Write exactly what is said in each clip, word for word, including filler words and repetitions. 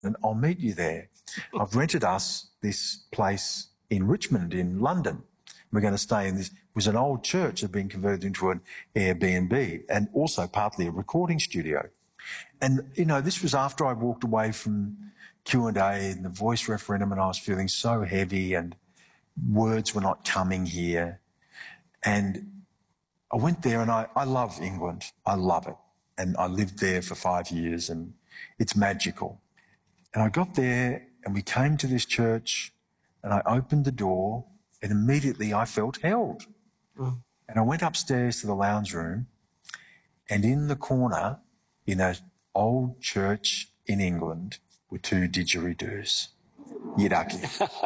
and I'll meet you there. I've rented us this place in Richmond in London. We're going to stay in this. It was an old church that had been converted into an Airbnb and also partly a recording studio. And, you know, this was after I walked away from Q and A and the voice referendum, and I was feeling so heavy and words were not coming here. And I went there, and I, I love England. I love it. And I lived there for five years and it's magical. And I got there and we came to this church and I opened the door and immediately I felt held. Mm. And I went upstairs to the lounge room, and in the corner, in an old church in England, were two didgeridoos. Yidaki.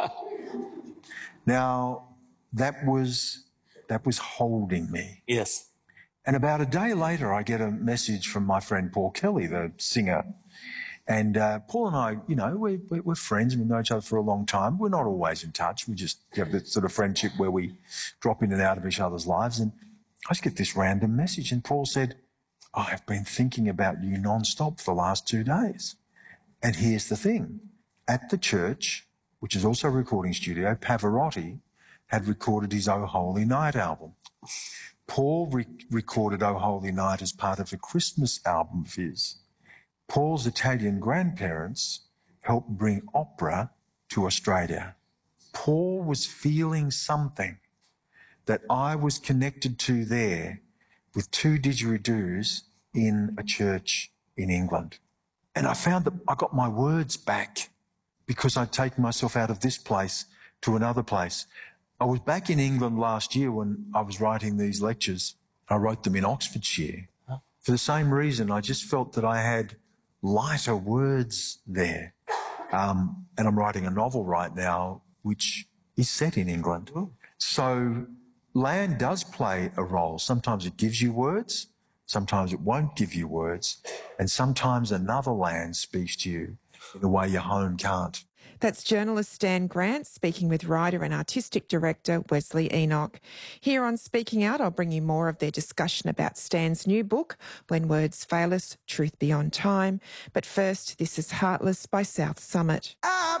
Now, that was, that was holding me. Yes. And about a day later, I get a message from my friend Paul Kelly, the singer. And uh, Paul and I, you know, we, we, we're friends and we know each other for a long time. We're not always in touch. We just have that sort of friendship where we drop in and out of each other's lives. And I just get this random message, and Paul said, I have been thinking about you non-stop for the last two days. And here's the thing. At the church, which is also a recording studio, Pavarotti had recorded his Oh Holy Night album. Paul re- recorded Oh Holy Night as part of a Christmas album of his. Paul's Italian grandparents helped bring opera to Australia. Paul was feeling something that I was connected to there with two didgeridoos in a church in England. And I found that I got my words back because I'd taken myself out of this place to another place. I was back in England last year when I was writing these lectures. I wrote them in Oxfordshire. Huh? For the same reason, I just felt that I had lighter words there. Um, and I'm writing a novel right now which is set in England. Ooh. So land does play a role. Sometimes it gives you words, sometimes it won't give you words, and sometimes another land speaks to you in a way your home can't. That's journalist Stan Grant speaking with writer and artistic director Wesley Enoch. Here on Speaking Out, I'll bring you more of their discussion about Stan's new book, When Words Fail Us, Truth Beyond Time. But first, this is Heartless by South Summit. I